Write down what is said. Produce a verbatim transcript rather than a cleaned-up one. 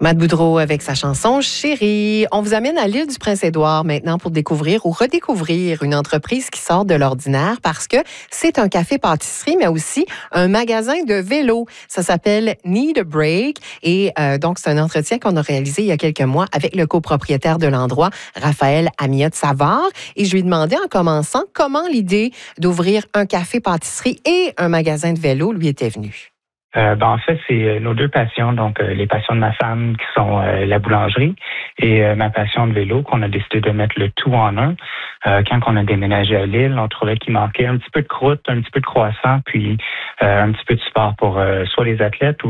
Matt Boudreau avec sa chanson Chérie. On vous amène à l'île du Prince-Édouard maintenant pour découvrir ou redécouvrir une entreprise qui sort de l'ordinaire parce que c'est un café-pâtisserie, mais aussi un magasin de vélo. Ça s'appelle Need a Break et euh, donc c'est un entretien qu'on a réalisé il y a quelques mois avec le copropriétaire de l'endroit, Raphaël Amiotte-Savard. Et je lui ai demandé en commençant comment l'idée d'ouvrir un café-pâtisserie et un magasin de vélo lui était venue. Euh, ben, en fait, c'est nos deux passions, donc euh, les passions de ma femme qui sont euh, la boulangerie et euh, ma passion de vélo qu'on a décidé de mettre le tout en un. Euh, quand on a déménagé à Lille, on trouvait qu'il manquait un petit peu de croûte, un petit peu de croissant, puis euh, un petit peu de sport pour euh, soit les athlètes ou